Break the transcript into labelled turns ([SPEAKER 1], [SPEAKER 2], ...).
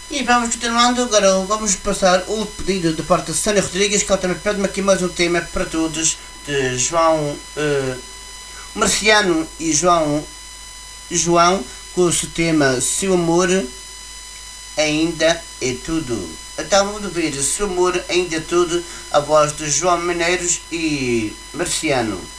[SPEAKER 1] E vamos continuando, agora vamos passar o pedido de parte de Sânia Rodrigues, que ela também pede-me aqui mais um tema para todos, de João Marciano e João, com o seu tema Se o Amor Ainda é Tudo. Então vamos ouvir Se o Amor Ainda é Tudo, a voz de João Mineiros e Marciano.